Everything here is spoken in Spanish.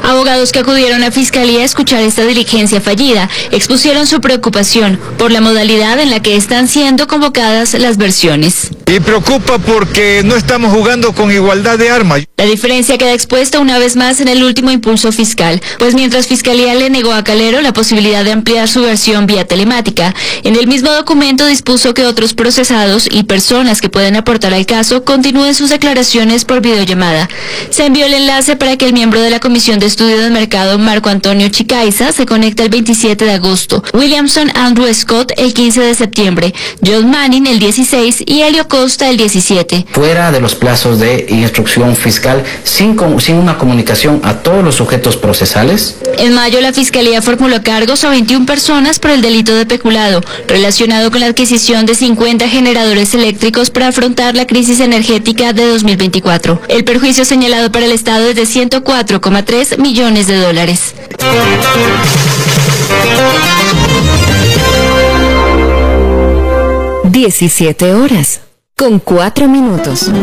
Abogados que acudieron a Fiscalía a escuchar esta diligencia fallida expusieron su preocupación por la modalidad en la que están siendo convocadas las versiones. Y preocupa porque no estamos jugando con igualdad de armas. La diferencia queda expuesta una vez más en el último impulso fiscal, pues mientras Fiscalía le negó a Calero la posibilidad de ampliar su versión vía telemática, en el mismo documento dispuso que otros procesados y personas que pueden aportar al caso continúen sus declaraciones por videollamada. Se envió el enlace para que el miembro de la Comisión de Estudio del Mercado, Marco Antonio Chicaiza, se conecte el 27 de agosto, Williamson Andrew Scott el 15 de septiembre, John Manning el 16 y Helio Costa el 17. Fuera de los plazos de instrucción fiscal, sin una comunicación a todos los sujetos procesales. En mayo la Fiscalía formuló cargos a 21 personas por el delito de peculado, relacionado con la adquisición de 50 generadores eléctricos para afrontar la crisis energética de 2024. El perjuicio señalado para el Estado es de $104,3 millones. 17 horas, con 4 minutos.